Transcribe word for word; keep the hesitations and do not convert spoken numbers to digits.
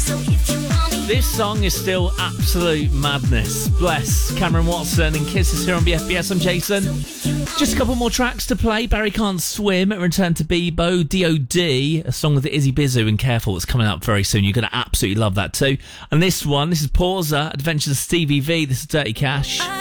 This song is still absolute madness. Bless Cameron Watson and Kisses here on B F B S. I'm Jason. Just a couple more tracks to play. Barry Can't Swim, Return to Bebo, D O D, a song with Izzy Bizu and Careful that's coming up very soon. You're going to absolutely love that too. And this one, this is Pausa, Adventures of Stevie V. This is Dirty Cash.